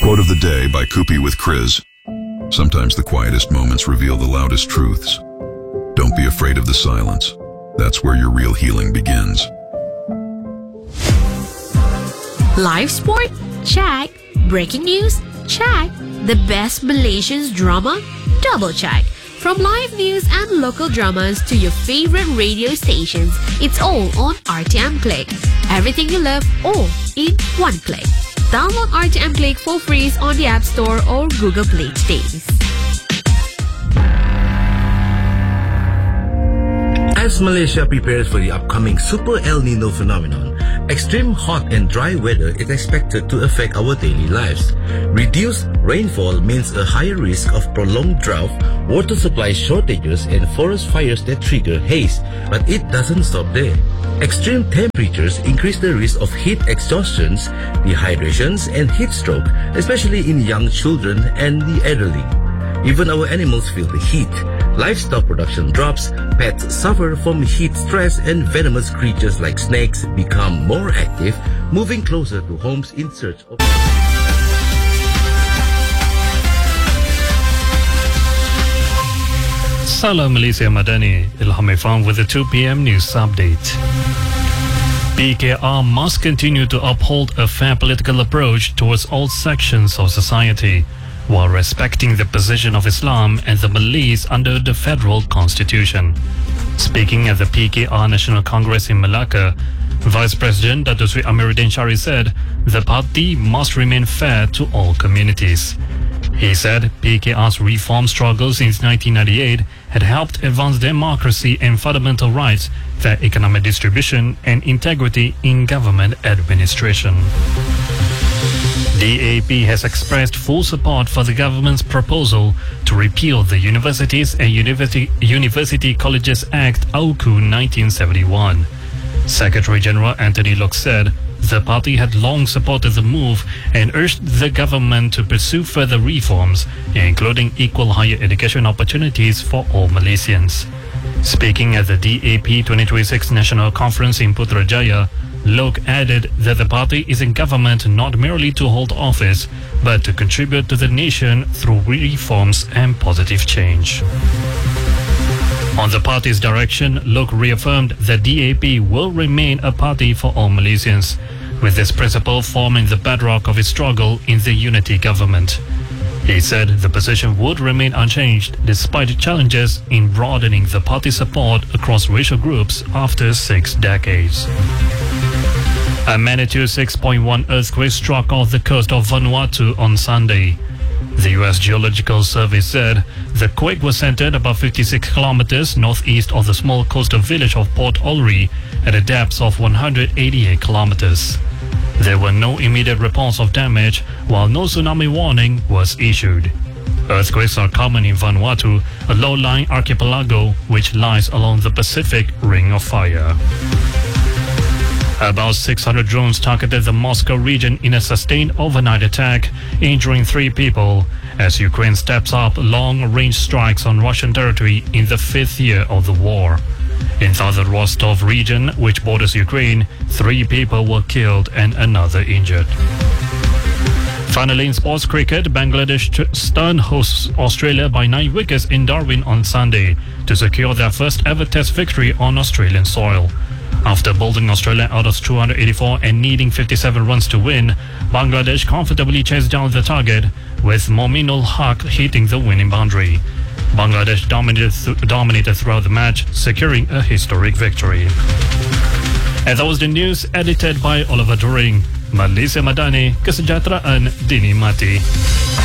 Quote of the day by Kupi with Kriz. Sometimes the quietest moments reveal the loudest truths. Don't be afraid of the silence. That's where your real healing begins. Live sport? Check. Breaking news? Check. The best Malaysian drama? Double check. From live news and local dramas to your favorite radio stations, it's all on RTM Click. Everything you love, all in one click. Download RTM Click for free on the App Store or Google Play today. As Malaysia prepares for the upcoming Super El Nino phenomenon, extreme hot and dry weather is expected to affect our daily lives. Reduced rainfall means a higher risk of prolonged drought, water supply shortages, and forest fires that trigger haze. But it doesn't stop there. Extreme temperatures increase the risk of heat exhaustions, dehydrations, and heat stroke, especially in young children and the elderly. Even our animals feel the heat. Livestock production drops, pets suffer from heat stress, and venomous creatures like snakes become more active, moving closer to homes in search of... Salam Malaysia Madani, Ilham Irfan with the 2 p.m. news update. PKR must continue to uphold a fair political approach towards all sections of society, while respecting the position of Islam and the Malays under the federal constitution. Speaking at the PKR National Congress in Malacca, Vice President Dato Sri Amiruddin Shari said the party must remain fair to all communities. He said PKR's reform struggle since 1998 had helped advance democracy and fundamental rights, fair economic distribution and integrity in government administration. DAP has expressed full support for the government's proposal to repeal the Universities and University Colleges Act AUKU 1971. Secretary General Anthony Lok said the party had long supported the move and urged the government to pursue further reforms, including equal higher education opportunities for all Malaysians. Speaking at the DAP 2026 National Conference in Putrajaya, Lok added that the party is in government not merely to hold office, but to contribute to the nation through reforms and positive change. On the party's direction, Lok reaffirmed that DAP will remain a party for all Malaysians, with this principle forming the bedrock of its struggle in the unity government. He said the position would remain unchanged despite challenges in broadening the party support across racial groups after 6 decades. A magnitude 6.1 earthquake struck off the coast of Vanuatu on Sunday. The U.S. Geological Survey said the quake was centered about 56 kilometers northeast of the small coastal village of Port Olry at a depth of 188 kilometers. There were no immediate reports of damage, while no tsunami warning was issued. Earthquakes are common in Vanuatu, a low-lying archipelago which lies along the Pacific Ring of Fire. About 600 drones targeted the Moscow region in a sustained overnight attack, injuring 3 people, as Ukraine steps up long-range strikes on Russian territory in the 5th year of the war. In southern Rostov region, which borders Ukraine, 3 people were killed and another injured. Finally, in sports cricket, Bangladesh stunned hosts Australia by 9 wickets in Darwin on Sunday to secure their first ever Test victory on Australian soil. After bowling Australia out of 284 and needing 57 runs to win, Bangladesh comfortably chased down the target, with Mominul Haq hitting the winning boundary. Bangladesh dominated throughout the match, securing a historic victory. And that was the news edited by Oliver Doring. Malaysia Madani, kesejahteraan dinikmati.